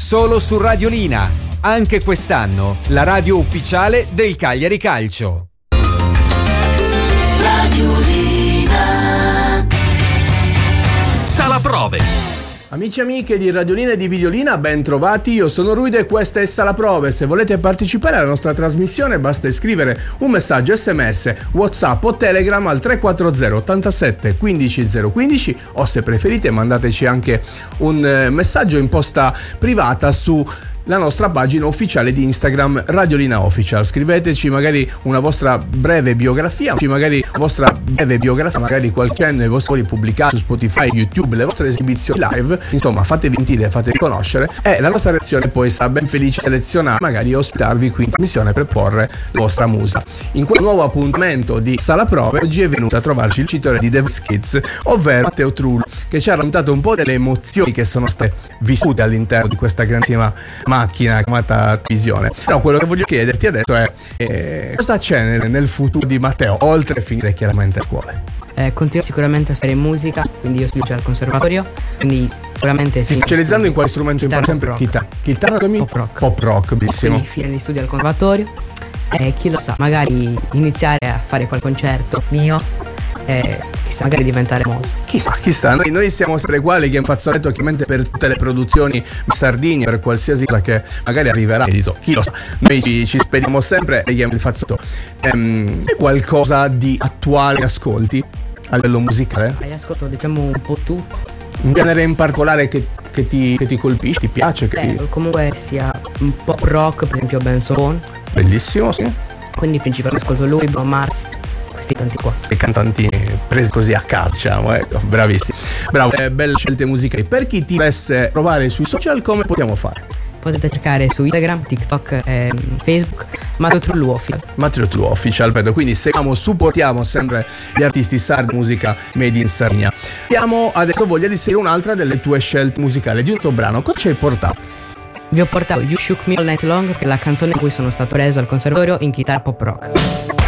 solo su Radiolina. Anche quest'anno la radio ufficiale del Cagliari Calcio. Radiolina. Sala Prove. Amici e amiche di Radiolina e di Videolina, ben trovati, io sono Ruido e questa è Sala Prove. Se volete partecipare alla nostra trasmissione basta scrivere un messaggio SMS, WhatsApp o Telegram al 340 87 15 015 o se preferite mandateci anche un messaggio in posta privata su la nostra pagina ufficiale di Instagram Radiolina Official. Scriveteci magari una vostra breve biografia, magari qualche cenno ai vostri pubblicati su Spotify, YouTube, le vostre esibizioni live, insomma fatevi sentire, fatevi conoscere e la nostra reazione poi sarà ben felice selezionare, magari ospitarvi qui in trasmissione per porre la vostra musa. In questo nuovo appuntamento di Sala Prove oggi è venuto a trovarci il vincitore di The Voice Kids, ovvero Matteo Trullo, che ci ha raccontato un po' delle emozioni che sono state vissute all'interno di questa grandissima macchina chiamata televisione. No, quello che voglio chiederti adesso è cosa c'è nel futuro di Matteo, oltre a finire chiaramente a scuola? Continuo sicuramente a studiare in musica, quindi io studio al conservatorio, quindi sicuramente ti specializzando in quale strumento? Sempre chitarra, pop rock, bellissimo. Quindi fine di studio al conservatorio e chi lo sa, magari iniziare a fare qualche concerto mio e chissà, magari diventare modo. Chissà, noi siamo sempre uguali che un fazzoletto chiaramente per tutte le produzioni in Sardegna, per qualsiasi cosa che magari arriverà edito. Chi lo sa, noi ci speriamo sempre e il fazzoletto. È qualcosa di attuale che ascolti a livello musicale? Ascolto diciamo un po' tutto. Un genere in particolare che ti colpisce, ti piace? Comunque sia un pop rock, per esempio Benson. Bellissimo, sì. Quindi principalmente ascolto lui, Bruno Mars, questi tanti qua. I cantanti presi così a caso, diciamo, ecco, bravissimi. Bravo, belle scelte musicali. Per chi ti volesse provare sui social, come possiamo fare? Potete cercare su Instagram, TikTok e Facebook Matteo Trullo Official. Vedo, quindi seguiamo, supportiamo sempre gli artisti sardi, musica made in Sardegna. Abbiamo adesso voglia di seguire un'altra delle tue scelte musicali di un tuo brano. Cosa ci hai portato? Vi ho portato You Shook Me All Night Long, che è la canzone in cui sono stato preso al conservatorio in chitarra pop rock.